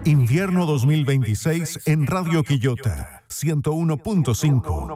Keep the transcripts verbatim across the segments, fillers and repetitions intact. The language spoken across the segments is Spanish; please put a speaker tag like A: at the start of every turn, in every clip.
A: Invierno dos mil veintiséis en Radio Quillota, ciento uno punto cinco.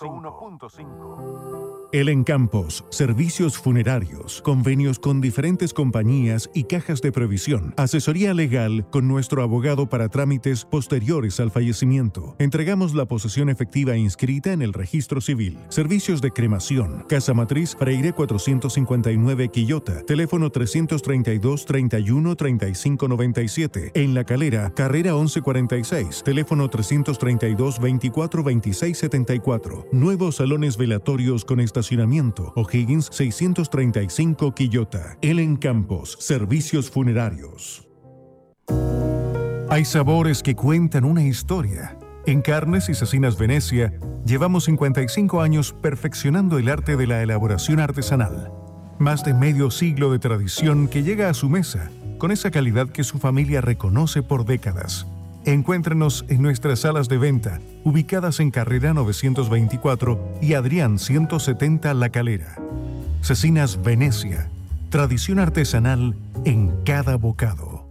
A: El Encampos, servicios funerarios, convenios con diferentes compañías y cajas de previsión, asesoría legal con nuestro abogado para trámites posteriores al fallecimiento. Entregamos la posesión efectiva inscrita en el registro civil. Servicios de cremación, Casa Matriz Freire cuatrocientos cincuenta y nueve Quillota, teléfono trescientos treinta y dos, treinta y uno, treinta y cinco noventa y siete. En La Calera, carrera once cuarenta y seis, teléfono trescientos treinta y dos, veinticuatro, veintiséis setenta y cuatro. Nuevos salones velatorios con estacionamiento. O'Higgins seiscientos treinta y cinco Quillota. El Encampos, servicios funerarios. Hay sabores que cuentan una historia. En Carnes y Cecinas Venecia llevamos cincuenta y cinco años perfeccionando el arte de la elaboración artesanal. Más de medio siglo de tradición que llega a su mesa con esa calidad que su familia reconoce por décadas. Encuéntrenos en nuestras salas de venta, ubicadas en Carrera novecientos veinticuatro y Adrián ciento setenta La Calera. Cecinas Venecia, tradición artesanal en cada bocado.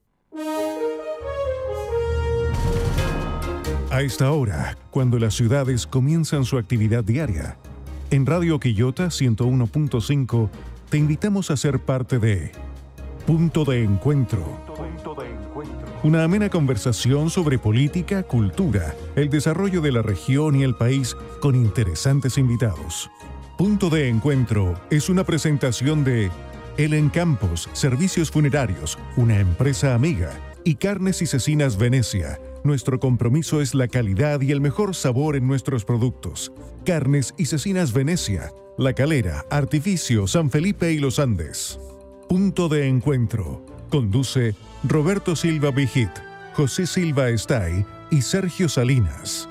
A: A esta hora, cuando las ciudades comienzan su actividad diaria, en Radio Quillota ciento uno punto cinco te invitamos a ser parte de Punto de Encuentro. Punto de Encuentro. Una amena conversación sobre política, cultura, el desarrollo de la región y el país con interesantes invitados. Punto de Encuentro es una presentación de El Encampos, servicios funerarios, una empresa amiga, y Carnes y Cecinas Venecia. Nuestro compromiso es la calidad y el mejor sabor en nuestros productos. Carnes y Cecinas Venecia, La Calera, Artificio, San Felipe y Los Andes. Punto de Encuentro. Conduce Roberto Silva Vigit, José Silva Estay y Sergio Salinas.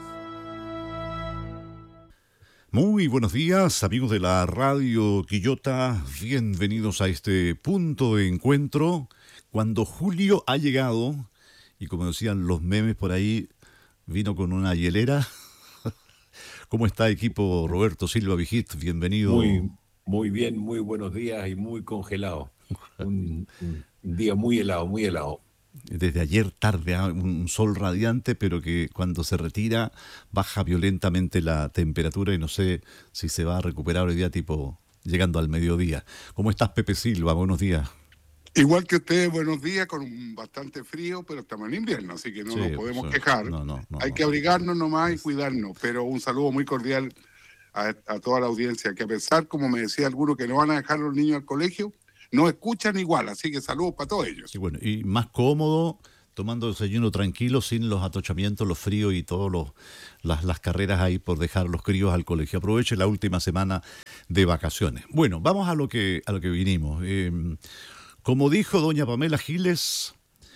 B: Muy buenos días, amigos de la Radio Quillota. Bienvenidos a este Punto de Encuentro. Cuando julio ha llegado, y como decían los memes por ahí, vino con una hielera. ¿Cómo está, equipo? Roberto Silva Vigit, bienvenido.
C: Muy, muy bien, muy buenos días y muy congelado. Un, un día muy helado, muy helado.
B: Desde ayer tarde, ¿eh? Un sol radiante, pero que cuando se retira baja violentamente la temperatura y no sé si se va a recuperar hoy día, tipo llegando al mediodía. ¿Cómo estás, Pepe Silva? Buenos días.
D: Igual que ustedes, buenos días, con bastante frío, pero estamos en invierno, así que no sí, nos podemos sí. quejar. No, no, no, Hay no, que abrigarnos nomás y cuidarnos, pero un saludo muy cordial a, a toda la audiencia, que a pesar, como me decía alguno, que no van a dejar los niños al colegio, no escuchan igual, así que saludos para todos ellos.
B: Y bueno, y más cómodo, tomando desayuno tranquilo, sin los atochamientos, los fríos y todas las, las carreras ahí por dejar los críos al colegio. Aproveche la última semana de vacaciones. Bueno, vamos a lo que, a lo que vinimos. Eh, como dijo doña Pamela Giles,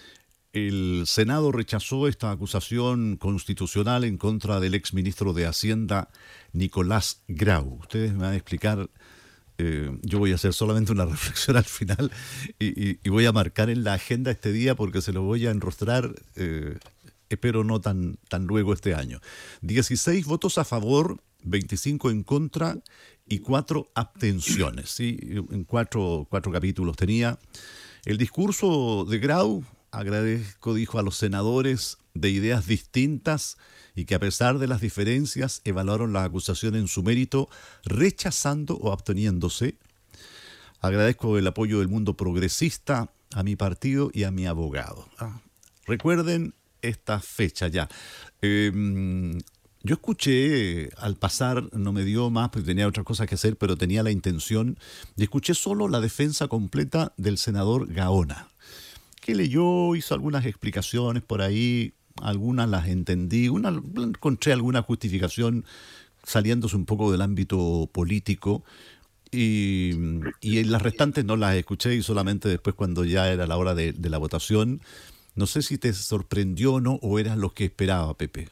B: el Senado rechazó esta acusación constitucional en contra del exministro de Hacienda, Nicolás Grau. Ustedes me van a explicar. Eh, yo voy a hacer solamente una reflexión al final y, y, y voy a marcar en la agenda este día porque se lo voy a enrostrar, eh, espero no tan, tan luego este año. dieciséis votos a favor, veinticinco en contra y cuatro abstenciones. ¿Sí? En cuatro, cuatro capítulos tenía. El discurso de Grau, agradezco, dijo, a los senadores de ideas distintas y que a pesar de las diferencias evaluaron la acusación en su mérito, rechazando o absteniéndose. Agradezco el apoyo del mundo progresista a mi partido y a mi abogado. Ah, recuerden esta fecha ya. Eh, yo escuché, al pasar, no me dio más porque tenía otras cosas que hacer, pero tenía la intención, y escuché solo la defensa completa del senador Gaona, que leyó, hizo algunas explicaciones por ahí. Algunas las entendí, una, encontré alguna justificación saliéndose un poco del ámbito político y, y las restantes no las escuché y solamente después cuando ya era la hora de, de la votación. No sé si te sorprendió o no, o eras lo que esperaba, Pepe.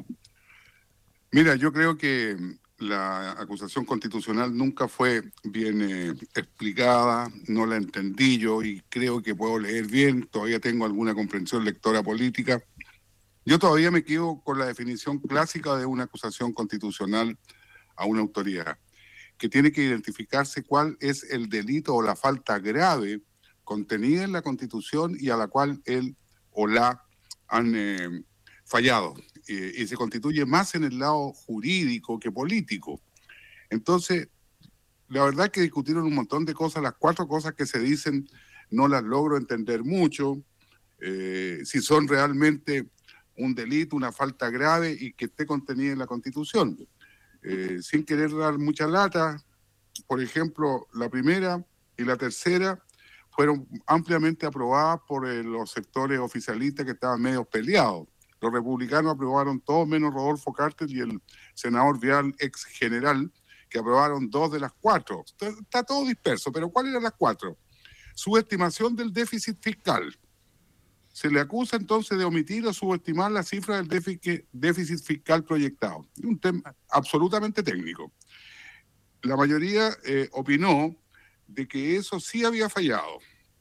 D: Mira, yo creo que la acusación constitucional nunca fue bien eh, explicada, no la entendí yo y creo que puedo leer bien, todavía tengo alguna comprensión lectora política. Yo todavía me quedo con la definición clásica de una acusación constitucional a una autoridad, que tiene que identificarse cuál es el delito o la falta grave contenida en la Constitución y a la cual él o la han eh, fallado eh, y se constituye más en el lado jurídico que político. Entonces, la verdad es que discutieron un montón de cosas, las cuatro cosas que se dicen no las logro entender mucho, eh, si son realmente un delito, una falta grave y que esté contenida en la Constitución. Eh, sin querer dar mucha lata, por ejemplo, la primera y la tercera fueron ampliamente aprobadas por eh, los sectores oficialistas que estaban medio peleados. Los republicanos aprobaron todos menos Rodolfo Carter y el senador Vial, ex general, que aprobaron dos de las cuatro. Está, está todo disperso, pero ¿cuáles eran las cuatro? Subestimación del déficit fiscal. Se le acusa entonces de omitir o subestimar la cifra del déficit, déficit fiscal proyectado. Un tema absolutamente técnico. La mayoría eh, opinó de que eso sí había fallado.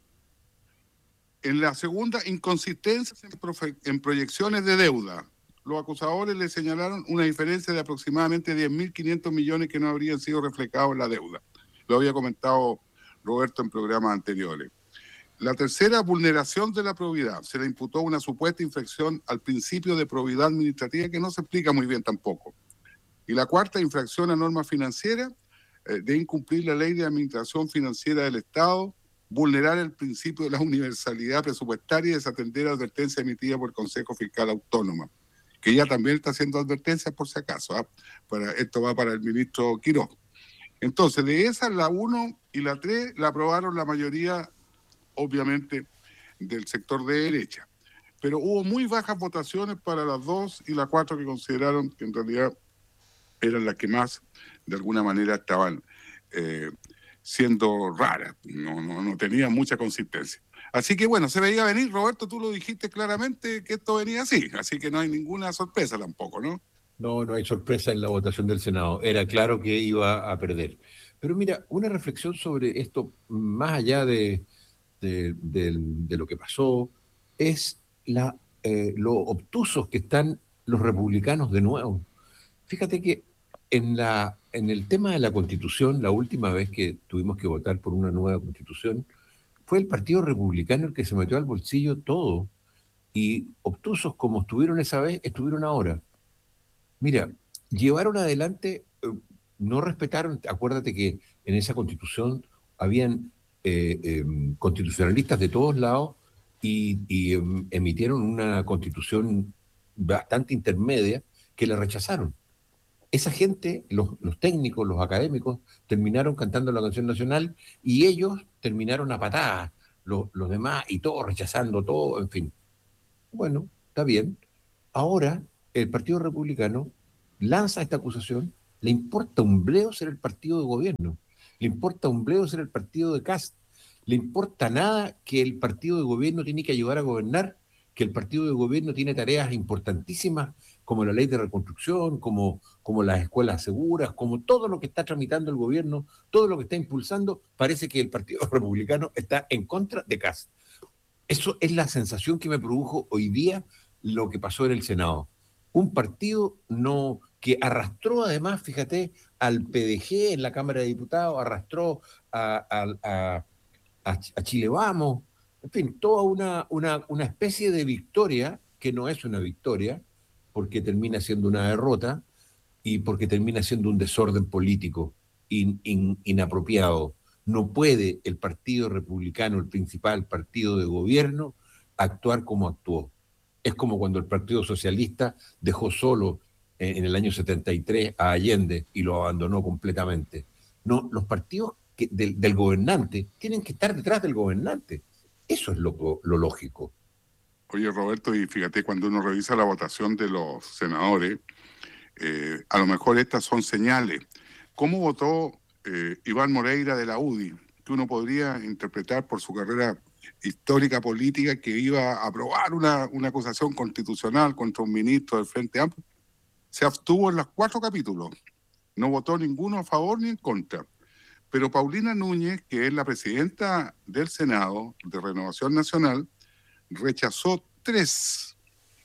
D: En la segunda, inconsistencias en, profe, en proyecciones de deuda. Los acusadores le señalaron una diferencia de aproximadamente diez mil quinientos millones que no habrían sido reflejados en la deuda. Lo había comentado Roberto en programas anteriores. La tercera, vulneración de la probidad. Se le imputó una supuesta infracción al principio de probidad administrativa que no se explica muy bien tampoco. Y la cuarta, infracción a normas financieras, eh, de incumplir la ley de administración financiera del Estado, vulnerar el principio de la universalidad presupuestaria y desatender advertencia emitida por el Consejo Fiscal Autónomo, que ya también está haciendo advertencias por si acaso. ¿eh? Para, esto va para el ministro Quiroz. Entonces, de esas, la uno y la tres la aprobaron la mayoría, obviamente, del sector de derecha. Pero hubo muy bajas votaciones para las dos y la cuatro que consideraron que en realidad eran las que más, de alguna manera, estaban eh, siendo raras. No, no, no tenían mucha consistencia. Así que, bueno, se veía venir, Roberto, tú lo dijiste claramente que esto venía así. Así que no hay ninguna sorpresa tampoco, ¿no?
C: No, no hay sorpresa en la votación del Senado. Era claro que iba a perder. Pero mira, una reflexión sobre esto, más allá de... De, de, de lo que pasó, es la, eh, lo obtusos que están los republicanos de nuevo. Fíjate que en, la, en el tema de la Constitución, la última vez que tuvimos que votar por una nueva Constitución, fue el Partido Republicano el que se metió al bolsillo todo, y obtusos como estuvieron esa vez, estuvieron ahora. Mira, llevaron adelante, eh, no respetaron, acuérdate que en esa Constitución habían Eh, eh, constitucionalistas de todos lados y, y eh, emitieron una constitución bastante intermedia que la rechazaron. Esa gente, los, los técnicos, los académicos, terminaron cantando la canción nacional y ellos terminaron a patadas, los, los demás, y todos rechazando todo, en fin. Bueno, está bien. Ahora el Partido Republicano lanza esta acusación, le importa un bleo ser el partido de gobierno. Le importa un bleo ser el partido de Kast. Le importa nada que el partido de gobierno tiene que ayudar a gobernar, que el partido de gobierno tiene tareas importantísimas como la ley de reconstrucción, como, como las escuelas seguras, como todo lo que está tramitando el gobierno, todo lo que está impulsando. Parece que el Partido Republicano está en contra de Kast. Eso es la sensación que me produjo hoy día lo que pasó en el Senado. Un partido no... que arrastró además, fíjate, al P D G en la Cámara de Diputados, arrastró a, a, a, a Chile Vamos, en fin, toda una, una, una especie de victoria, que no es una victoria, porque termina siendo una derrota y porque termina siendo un desorden político in, in, inapropiado. No puede el Partido Republicano, el principal partido de gobierno, actuar como actuó. Es como cuando el Partido Socialista dejó solo en el año setenta y tres a Allende y lo abandonó completamente. No, los partidos que, del, del gobernante tienen que estar detrás del gobernante. Eso es lo, lo lógico.
D: Oye, Roberto, y fíjate, cuando uno revisa la votación de los senadores, eh, a lo mejor estas son señales. ¿Cómo votó eh, Iván Moreira de la U D I? Que uno podría interpretar por su carrera histórica política que iba a aprobar una, una acusación constitucional contra un ministro del Frente Amplio. Se abstuvo en los cuatro capítulos. No votó ninguno a favor ni en contra. Pero Paulina Núñez, que es la presidenta del Senado de Renovación Nacional, rechazó tres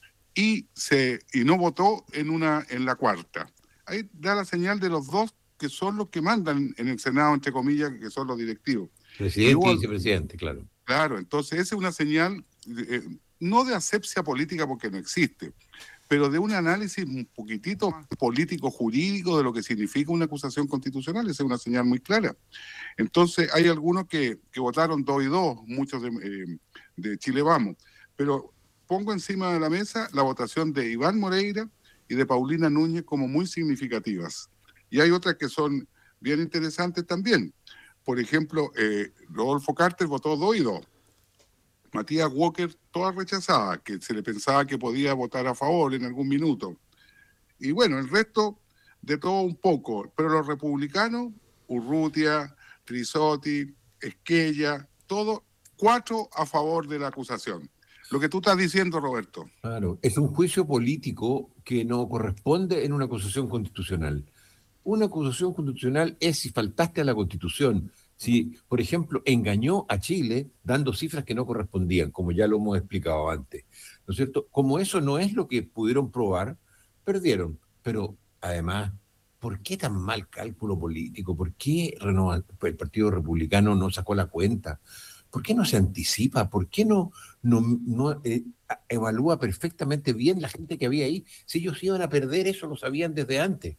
D: y, se, y no votó en, una, en la cuarta. Ahí da la señal de los dos que son los que mandan en el Senado, entre comillas, que son los directivos.
C: Presidente y, y vicepresidente, claro.
D: Claro, entonces esa es una señal eh, no de asepsia política porque no existe, pero de un análisis un poquitito más político-jurídico de lo que significa una acusación constitucional. Esa es una señal muy clara. Entonces, hay algunos que, que votaron dos y dos, muchos de, eh, de Chile Vamos, pero pongo encima de la mesa la votación de Iván Moreira y de Paulina Núñez como muy significativas. Y hay otras que son bien interesantes también. Por ejemplo, eh, Rodolfo Carter votó dos y dos. Matías Walker, toda rechazada, que se le pensaba que podía votar a favor en algún minuto. Y bueno, el resto de todo un poco. Pero los republicanos, Urrutia, Trisotti, Esquella, todo, cuatro a favor de la acusación. Lo que tú estás diciendo, Roberto.
C: Claro, es un juicio político que no corresponde en una acusación constitucional. Una acusación constitucional es si faltaste a la Constitución, si, por ejemplo, engañó a Chile dando cifras que no correspondían, como ya lo hemos explicado antes, ¿no es cierto? Como eso no es lo que pudieron probar, perdieron. Pero, además, ¿por qué tan mal cálculo político? ¿Por qué Renova, el Partido Republicano no sacó la cuenta? ¿Por qué no se anticipa? ¿Por qué no, no, no eh, evalúa perfectamente bien la gente que había ahí? Si ellos iban a perder, eso lo sabían desde antes.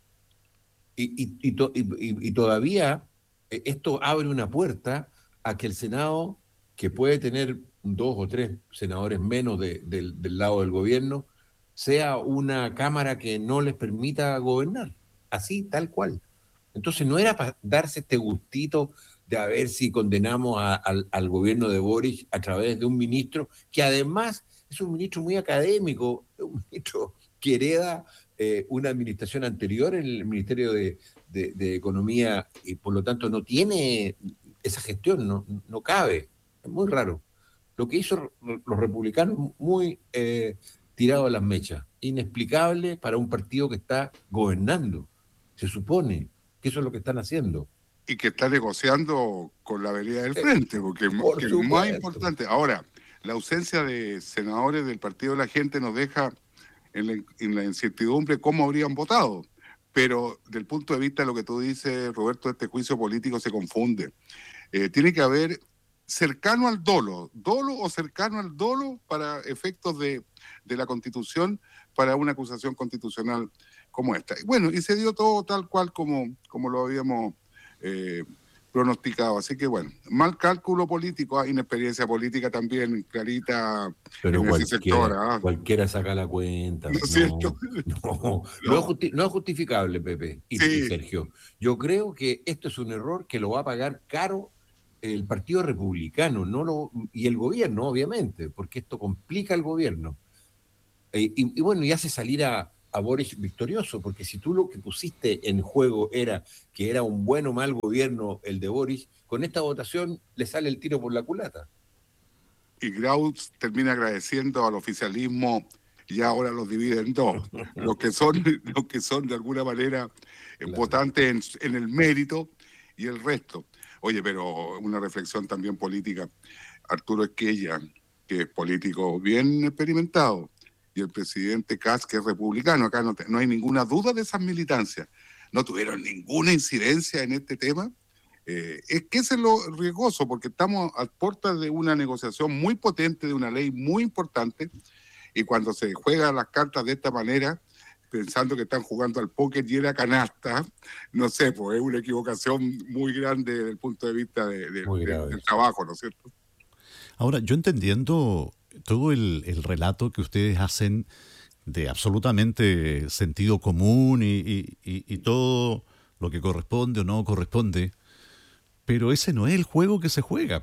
C: Y, y, y, to, y, y todavía eh, esto abre una puerta a que el Senado, que puede tener dos o tres senadores menos de, de, del lado del gobierno, sea una Cámara que no les permita gobernar. Así, tal cual. Entonces no era para darse este gustito de a ver si condenamos a, al, al gobierno de Boric a través de un ministro que además es un ministro muy académico, un ministro que hereda eh, una administración anterior en el Ministerio de, de, de Economía y por lo tanto no tiene esa gestión, no, no cabe, es muy raro. Lo que hizo los republicanos muy eh, tirado a las mechas, inexplicable para un partido que está gobernando, se supone que eso es lo que están haciendo.
D: Y que está negociando con la vereda del frente, porque
C: Por
D: que es más importante. Ahora, la ausencia de senadores del Partido de la Gente nos deja en la, en la incertidumbre cómo habrían votado. Pero del punto de vista de lo que tú dices, Roberto, este juicio político se confunde. Eh, tiene que haber cercano al dolo, dolo o cercano al dolo para efectos de, de la Constitución, para una acusación constitucional como esta. Bueno, y se dio todo tal cual como, como lo habíamos eh, pronosticado. Así que bueno, mal cálculo político, ah, inexperiencia política también, clarita.
C: Pero
D: en
C: cualquiera,
D: ese sector, ah.
C: cualquiera saca la cuenta.
D: ¿No es cierto?
C: No, no, no, es justi- no es justificable, Pepe y,
D: Sí.
C: y Sergio. Yo creo que esto es un error que lo va a pagar caro el Partido Republicano no lo, y el gobierno, obviamente, porque esto complica al gobierno. Eh, y, y bueno, y hace salir a, a Boric victorioso, porque si tú lo que pusiste en juego era que era un buen o mal gobierno el de Boric, con esta votación le sale el tiro por la culata.
D: Y Graus termina agradeciendo al oficialismo y ahora los divide en dos. Los que son, los que son de alguna manera
C: Claro.
D: votantes en, en el mérito y el resto. Oye, pero una reflexión también política. Arturo Esquella, que es político bien experimentado, y el presidente Kast, que es republicano, acá no, te, no hay ninguna duda de esas militancias. No tuvieron ninguna incidencia en este tema. Eh, es que ese es lo riesgoso, porque estamos a puertas de una negociación muy potente, de una ley muy importante, y cuando se juegan las cartas de esta manera, pensando que están jugando al póker y era canasta, no sé, pues es una equivocación muy grande desde el punto de vista de, de, de, del trabajo, ¿no es cierto?
B: Ahora, yo entendiendo todo el, el relato que ustedes hacen de absolutamente sentido común y, y, y, y todo lo que corresponde o no corresponde, pero ese no es el juego que se juega.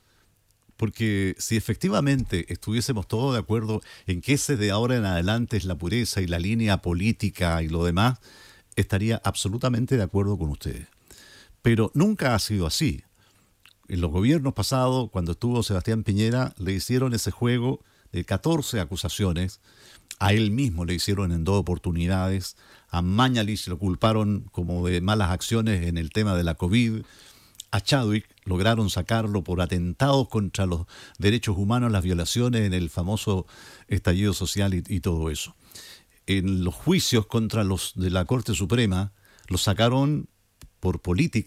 B: Porque si efectivamente estuviésemos todos de acuerdo en que ese de ahora en adelante es la pureza y la línea política y lo demás, estaría absolutamente de acuerdo con ustedes. Pero nunca ha sido así. En los gobiernos pasados, cuando estuvo Sebastián Piñera, le hicieron ese juego de catorce acusaciones. A él mismo le hicieron en dos oportunidades. A Mañalich lo culparon como de malas acciones en el tema de la COVID. A Chadwick lograron sacarlo por atentados contra los derechos humanos, las violaciones en el famoso estallido social y, y todo eso. En los juicios contra los de la Corte Suprema, los sacaron por política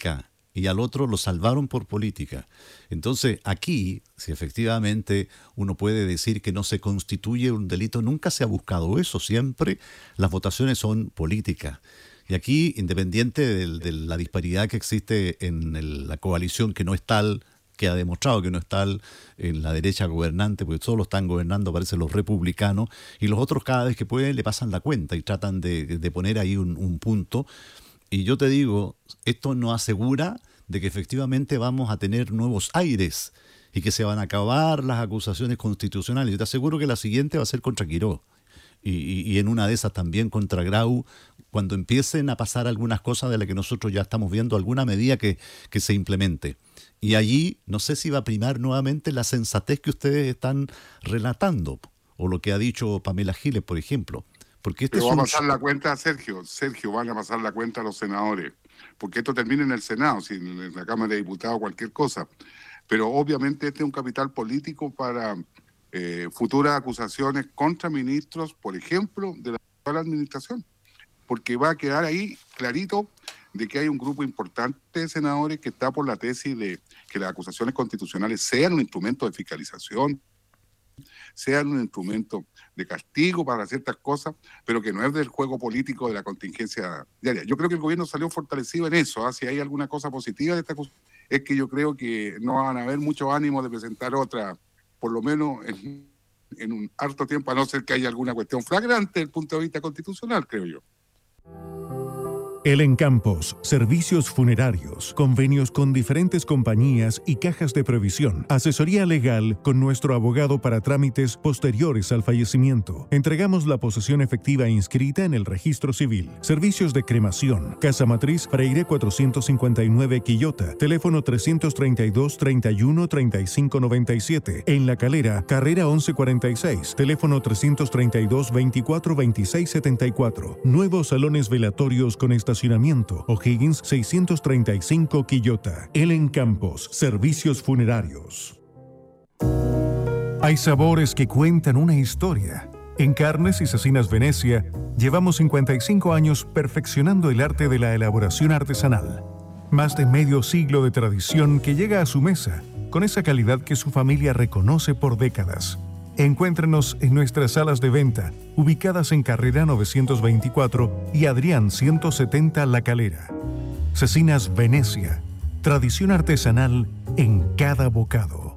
B: y al otro lo salvaron por política. Entonces, aquí, si efectivamente uno puede decir que no se constituye un delito, nunca se ha buscado eso, siempre las votaciones son políticas. Y aquí, independiente de, de la disparidad que existe en el, la coalición, que no es tal, que ha demostrado que no es tal en la derecha gobernante, porque solo están gobernando, parece, los republicanos, y los otros cada vez que pueden le pasan la cuenta y tratan de, de poner ahí un, un punto. Y yo te digo, esto no asegura de que efectivamente vamos a tener nuevos aires y que se van a acabar las acusaciones constitucionales. Yo te aseguro que la siguiente va a ser contra Quiró. Y, y, y en una de esas también contra Grau, cuando empiecen a pasar algunas cosas de las que nosotros ya estamos viendo, alguna medida que, que se implemente. Y allí no sé si va a primar nuevamente la sensatez que ustedes están relatando, o lo que ha dicho Pamela Giles, por ejemplo. Porque este
D: Pero
B: es
D: va
B: un...
D: a pasar la cuenta a Sergio. Sergio, van a pasar la cuenta a los senadores. Porque esto termina en el Senado, si en la Cámara de Diputados, cualquier cosa. Pero obviamente este es un capital político para eh, futuras acusaciones contra ministros, por ejemplo, de la actual administración. Porque va a quedar ahí clarito de que hay un grupo importante de senadores que está por la tesis de que las acusaciones constitucionales sean un instrumento de fiscalización, sean un instrumento de castigo para ciertas cosas, pero que no es del juego político de la contingencia diaria. Yo creo que el gobierno salió fortalecido en eso, ¿eh? Si hay alguna cosa positiva de esta cosa, es que yo creo que no van a haber mucho ánimo de presentar otra, por lo menos en, en un harto tiempo, a no ser que haya alguna cuestión flagrante desde el punto de vista constitucional, creo yo.
A: Elen Campos, servicios funerarios, convenios con diferentes compañías y cajas de previsión, asesoría legal con nuestro abogado para trámites posteriores al fallecimiento. Entregamos la posesión efectiva inscrita en el registro civil. Servicios de cremación, Casa Matriz, Freire cuatrocientos cincuenta y nueve Quillota, teléfono trescientos treinta y dos, treinta y uno, treinta y cinco noventa y siete. En La Calera, carrera once cuarenta y seis, teléfono trescientos treinta y dos, veinticuatro, veintiséis setenta y cuatro. Nuevos salones velatorios con estacionamiento. O'Higgins seiscientos treinta y cinco Quillota. Elen Campos, servicios funerarios. Hay sabores que cuentan una historia. En Carnes y Cecinas Venecia llevamos cincuenta y cinco años perfeccionando el arte de la elaboración artesanal. Más de medio siglo de tradición que llega a su mesa con esa calidad que su familia reconoce por décadas. Encuéntrenos en nuestras salas de venta, ubicadas en Carrera novecientos veinticuatro y Adrián ciento setenta La Calera. Cecinas Venecia, tradición artesanal en cada bocado.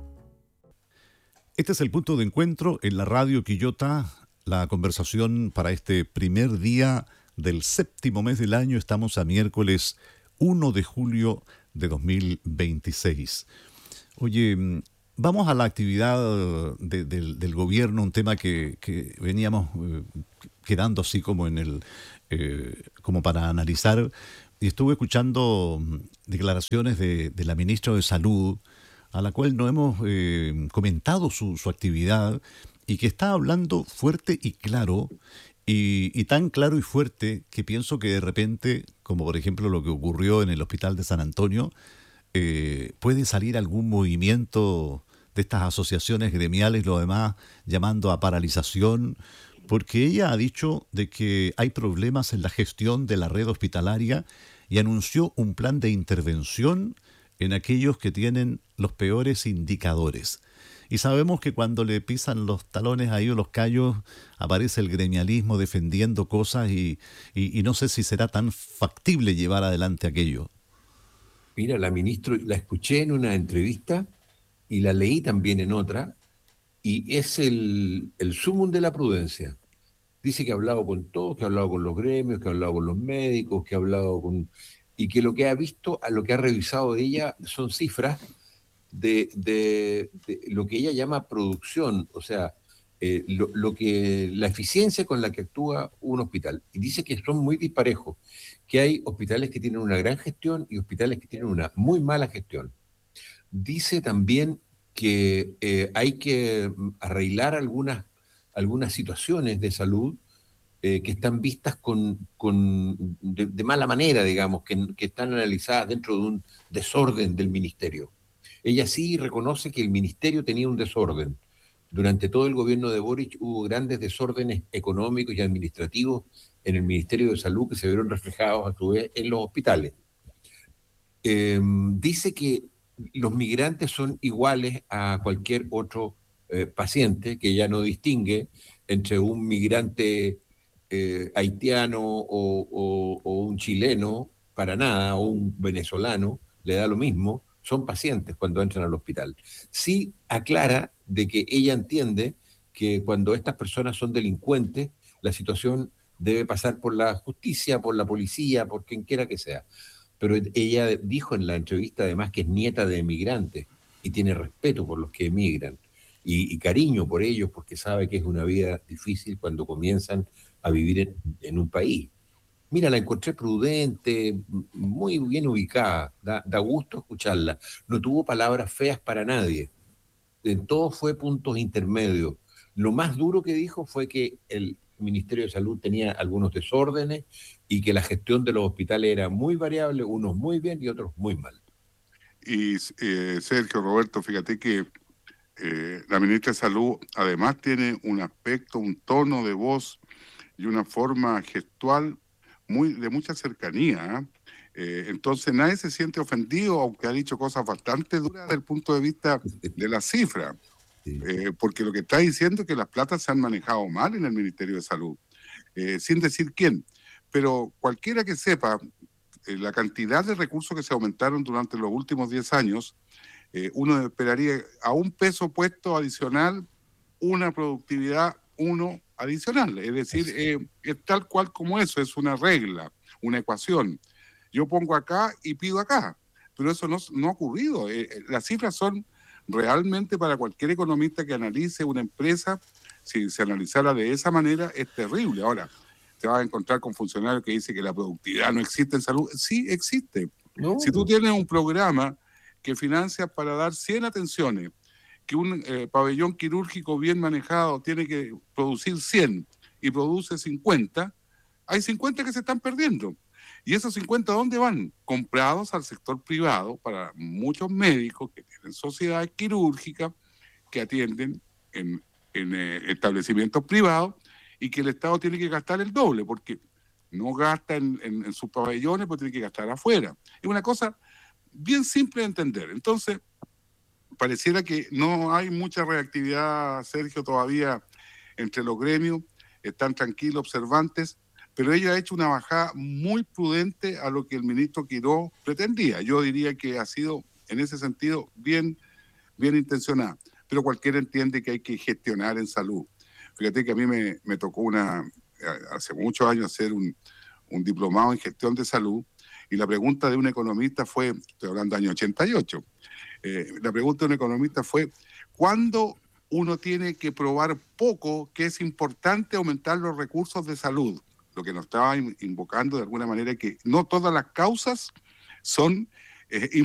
B: Este es el punto de encuentro en la radio Quillota, la conversación para este primer día del séptimo mes del año. Estamos a miércoles primero de julio de dos mil veintiséis. Oye, vamos a la actividad de, de, del gobierno, un tema que, que veníamos eh, quedando así como en el eh, como para analizar, y estuve escuchando declaraciones de, de la ministra de Salud, a la cual no hemos eh, comentado su, su actividad, y que está hablando fuerte y claro, y, y tan claro y fuerte que pienso que de repente, como por ejemplo lo que ocurrió en el hospital de San Antonio, Eh, puede salir algún movimiento de estas asociaciones gremiales y lo demás llamando a paralización, porque ella ha dicho de que hay problemas en la gestión de la red hospitalaria y anunció un plan de intervención en aquellos que tienen los peores indicadores. Y sabemos que cuando le pisan los talones ahí o los callos, aparece el gremialismo defendiendo cosas y, y, y no sé si será tan factible llevar adelante aquello.
C: Mira, la ministra la escuché en una entrevista y la leí también en otra, y es el, el sumum de la prudencia. Dice que ha hablado con todos, que ha hablado con los gremios, que ha hablado con los médicos, que ha hablado con... y que lo que ha visto, a lo que ha revisado de ella, son cifras de, de, de lo que ella llama producción, o sea, eh, lo, lo que, la eficiencia con la que actúa un hospital. Y dice que son muy disparejos, que hay hospitales que tienen una gran gestión y hospitales que tienen una muy mala gestión. Dice también que eh, hay que arreglar algunas, algunas situaciones de salud eh, que están vistas con, con de, de mala manera, digamos, que, que están analizadas dentro de un desorden del ministerio. Ella sí reconoce que el ministerio tenía un desorden. Durante todo el gobierno de Boric hubo grandes desórdenes económicos y administrativos en el Ministerio de Salud que se vieron reflejados a su vez en los hospitales. eh, dice que los migrantes son iguales a cualquier otro eh, paciente, que ya no distingue entre un migrante eh, haitiano o, o, o un chileno, para nada, o un venezolano, le da lo mismo, son pacientes cuando entran al hospital. Sí aclara de que ella entiende que cuando estas personas son delincuentes, la situación debe pasar por la justicia, por la policía, por quien quiera que sea. Pero ella dijo en la entrevista además que es nieta de emigrantes y tiene respeto por los que emigran y, y cariño por ellos porque sabe que es una vida difícil cuando comienzan a vivir en, en un país. Mira, la encontré prudente, muy bien ubicada, da, da gusto escucharla. No tuvo palabras feas para nadie. En todo fue puntos intermedios. Lo más duro que dijo fue que el Ministerio de Salud tenía algunos desórdenes y que la gestión de los hospitales era muy variable, unos muy bien y otros muy mal.
D: Y eh, Sergio, Roberto, fíjate que eh, la ministra de Salud además tiene un aspecto, un tono de voz y una forma gestual muy de mucha cercanía, ¿eh? Eh, entonces nadie se siente ofendido, aunque ha dicho cosas bastante duras desde el punto de vista de la cifra,
C: Sí.
D: eh, porque lo que está diciendo es que las platas se han manejado mal en el Ministerio de Salud, eh, sin decir quién. Pero cualquiera que sepa eh, la cantidad de recursos que se aumentaron durante los últimos diez años, eh, uno esperaría a un peso puesto adicional, una productividad uno adicional. Es decir, eh, es tal cual como eso, es una regla, una ecuación. Yo pongo acá y pido acá, pero eso no, no ha ocurrido. Eh, las cifras son realmente para cualquier economista que analice una empresa, si se analizara de esa manera, es terrible. Ahora, te vas a encontrar con funcionarios que dicen que la productividad no existe en salud. Sí existe.
C: No.
D: Si tú tienes un programa que financia para dar cien atenciones, que un eh, pabellón quirúrgico bien manejado tiene que producir cien y produce cincuenta, hay cincuenta que se están perdiendo. ¿Y esos cincuenta dónde van? Comprados al sector privado para muchos médicos que tienen sociedades quirúrgicas que atienden en, en eh, establecimientos privados y que el Estado tiene que gastar el doble porque no gasta en, en, en sus pabellones, pues tiene que gastar afuera. Es una cosa bien simple de entender. Entonces, pareciera que no hay mucha reactividad, Sergio, todavía entre los gremios, están tranquilos, observantes, pero ella ha hecho una bajada muy prudente a lo que el ministro Quiró pretendía. Yo diría que ha sido, en ese sentido, bien, bien intencionada, pero cualquiera entiende que hay que gestionar en salud. Fíjate que a mí me, me tocó una, hace muchos años hacer un, un diplomado en gestión de salud, y la pregunta de un economista fue, estoy hablando del año ochenta y ocho, eh, la pregunta de un economista fue, ¿cuándo uno tiene que probar poco que es importante aumentar los recursos de salud? Lo que nos estaba invocando de alguna manera es que no todas las causas son eh,